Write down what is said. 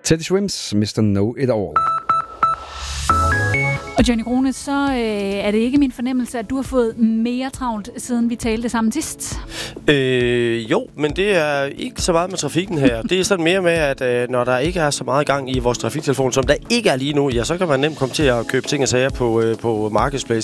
Teddy Swims, Mr. Know It All. Og Johnny Grune, så er det ikke min fornemmelse, at du har fået mere travlt, siden vi talte sammen sidst? Jo, men det er ikke så meget med trafikken her. Det er sådan mere med, at når der ikke er så meget gang i vores trafiktelefon, som der ikke er lige nu, ja, så kan man nemt komme til at købe ting og sager på Marketplace.